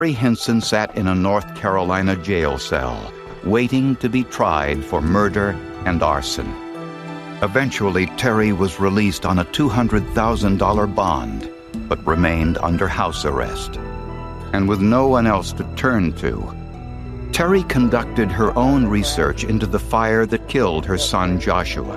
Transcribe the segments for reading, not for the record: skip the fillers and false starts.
Terry Hinson sat in a North Carolina jail cell, waiting to be tried for murder and arson. Eventually, Terry was released on a $200,000 bond, but remained under house arrest. And with no one else to turn to, Terry conducted her own research into the fire that killed her son Joshua.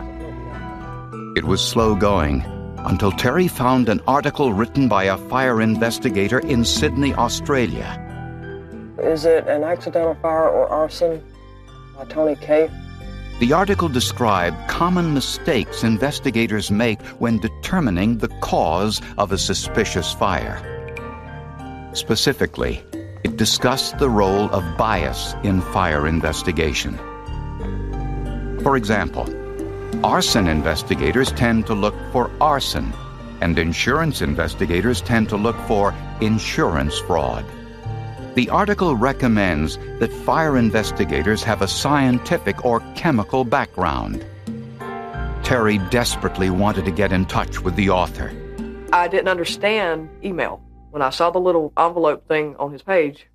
It was slow going until Terry found an article written by a fire investigator in Sydney, Australia. Is it an accidental fire or arson? By Tony Kaye. The article described common mistakes investigators make when determining the cause of a suspicious fire. Specifically, it discussed the role of bias in fire investigation. For example, arson investigators tend to look for arson, and insurance investigators tend to look for insurance fraud. The article recommends that fire investigators have a scientific or chemical background. Terry desperately wanted to get in touch with the author. I didn't understand email. When I saw the little envelope thing on his page,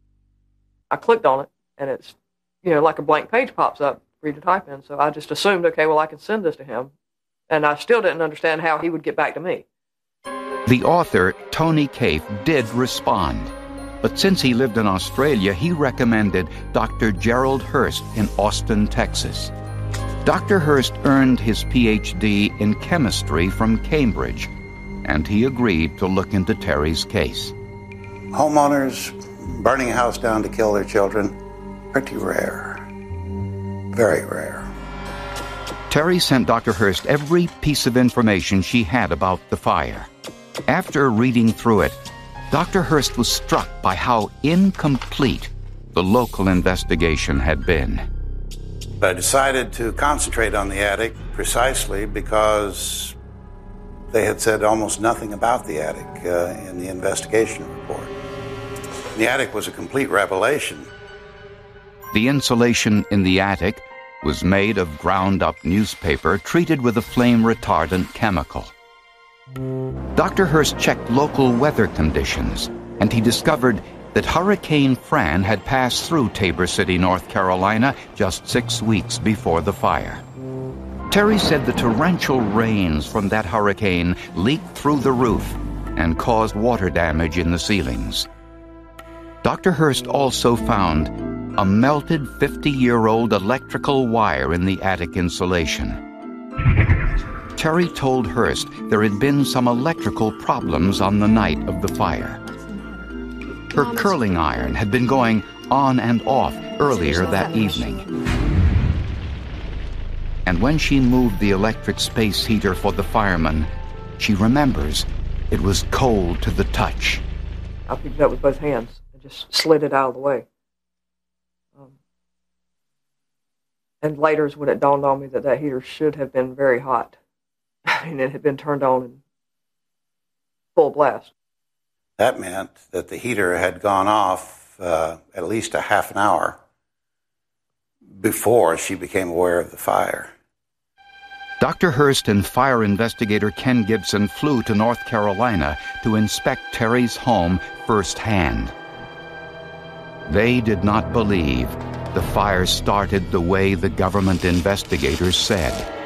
I clicked on it, and it's, like a blank page pops up for you to type in. So I just assumed, okay, well, I can send this to him. And I still didn't understand how he would get back to me. The author, Tony Kaye, did respond. But since he lived in Australia, he recommended Dr. Gerald Hurst in Austin, Texas. Dr. Hurst earned his Ph.D. in chemistry from Cambridge, and he agreed to look into Terry's case. Homeowners burning a house down to kill their children, pretty rare. Very rare. Terry sent Dr. Hurst every piece of information she had about the fire. After reading through it, Dr. Hurst was struck by how incomplete the local investigation had been. I decided to concentrate on the attic precisely because they had said almost nothing about the attic in the investigation report. The attic was a complete revelation. The insulation in the attic was made of ground-up newspaper treated with a flame-retardant chemical. Dr. Hurst checked local weather conditions, and he discovered that Hurricane Fran had passed through Tabor City, North Carolina, just 6 weeks before the fire. Terry said the torrential rains from that hurricane leaked through the roof and caused water damage in the ceilings. Dr. Hurst also found a melted 50-year-old electrical wire in the attic insulation. Terry told Hurst there had been some electrical problems on the night of the fire. Her curling iron had been going on and off earlier that evening. And when she moved the electric space heater for the firemen, she remembers it was cold to the touch. I picked it up with both hands and just slid it out of the way. And later is when it dawned on me that heater should have been very hot. I mean, it had been turned on in full blast. That meant that the heater had gone off at least a half an hour before she became aware of the fire. Dr. Hurst and fire investigator Ken Gibson flew to North Carolina to inspect Terry's home firsthand. They did not believe the fire started the way the government investigators said.